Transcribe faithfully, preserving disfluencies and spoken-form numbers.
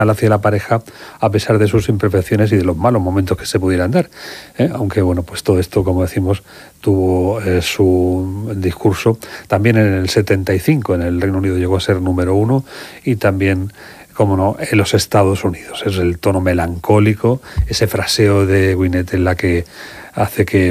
hacia la pareja a pesar de sus imperfecciones y de los malos momentos que se pudieran dar, ¿eh? Aunque bueno, pues todo esto, como decimos, tuvo eh, su discurso también en el setenta y cinco, en el Reino Unido llegó a ser número uno, y también, como no, en los Estados Unidos. Es el tono melancólico, ese fraseo de Gwyneth en la que hace que